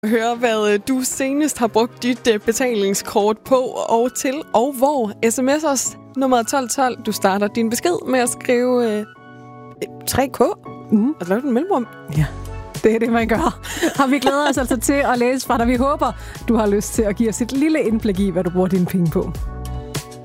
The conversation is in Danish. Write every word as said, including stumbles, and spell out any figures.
Høre, hvad du senest har brugt dit betalingskort på og til, og hvor. Sms'er os nummer tolv tolv. Du starter din besked med at skrive øh, tre K mm. og lave den mellemrum. Ja, det er det, man gør. Og vi glæder os altså til at læse fra dig. Vi håber, du har lyst til at give os et lille indblik i, hvad du bruger dine penge på.